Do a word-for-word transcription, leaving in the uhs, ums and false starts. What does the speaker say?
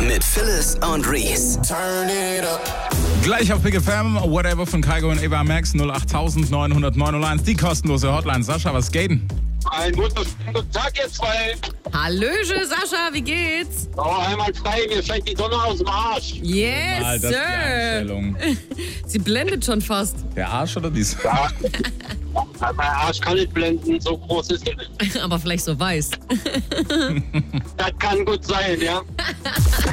mit Phyllis und Reese. Turn it up. Gleich auf Big F M, Whatever von Kygo und Eva Max, null acht neun null null neun null eins, die kostenlose Hotline. Sascha, was geht denn? Ein wunderschönen guten Tag, ihr zwei. Hallöche, Sascha, wie geht's? Oh, einmal frei, mir scheint die Sonne aus dem Arsch. Yes, Mal, das ist die Sir. Einstellung. Sie blendet schon fast. Der Arsch oder dies? Ja. Mein Arsch kann nicht blenden, so groß ist er nicht. Aber vielleicht so weiß. Das kann gut sein, ja.